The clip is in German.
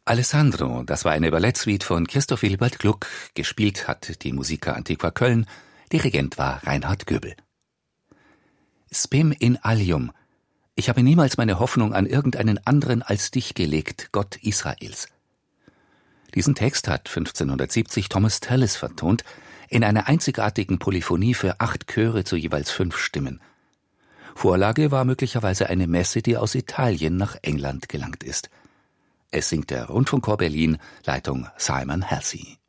Alessandro, das war eine Ballettsuite von Christoph Willibald Gluck. Gespielt hat die Musica Antiqua Köln. Dirigent war Reinhard Göbel. Spem in alium. Ich habe niemals meine Hoffnung an irgendeinen anderen als dich gelegt, Gott Israels. Diesen Text hat 1570 Thomas Tallis vertont, in einer einzigartigen Polyphonie für 8 Chöre zu jeweils 5 Stimmen. Vorlage war möglicherweise eine Messe, die aus Italien nach England gelangt ist. Es singt der Rundfunkchor Berlin, Leitung Simon Halsey.